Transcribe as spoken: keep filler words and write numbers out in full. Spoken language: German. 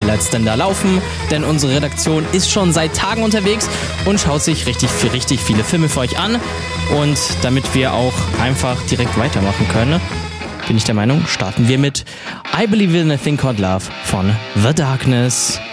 lasst denn da laufen, denn unsere Redaktion ist schon seit Tagen unterwegs und schaut sich richtig, richtig viele Filme für euch an. Und damit wir auch einfach direkt weitermachen können, bin ich der Meinung, starten wir mit I Believe in a Thing Called Love von The Darkness.